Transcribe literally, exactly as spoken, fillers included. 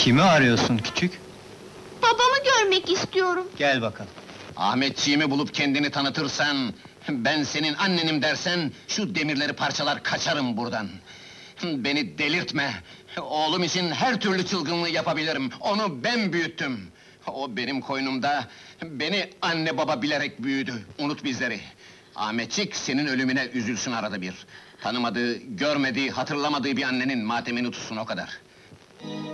Kimi arıyorsun küçük? Babamı görmek istiyorum. Gel bakalım. Ahmetciğimi bulup kendini tanıtırsan, ben senin annenim dersen, şu demirleri parçalar kaçarım buradan. Beni delirtme! Oğlum için her türlü çılgınlığı yapabilirim, onu ben büyüttüm. O benim koynumda, beni anne baba bilerek büyüdü, unut bizleri. Ahmetçik senin ölümüne üzülsün arada bir. Tanımadığı, görmediği, hatırlamadığı bir annenin matemini tutsun o kadar.